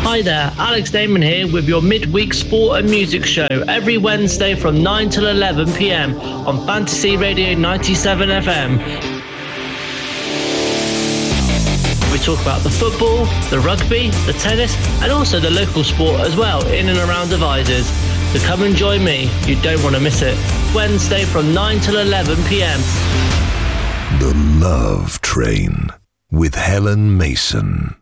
Hi there, Alex Damon here with your midweek sport and music show every Wednesday from 9 till 11 p.m. on Fantasy Radio 97 FM. We talk about the football, the rugby, the tennis and also the local sport as well in and around Devizes. So come and join me, you don't want to miss it. Wednesday from 9 till 11 p.m. The Love Train with Helen Mason.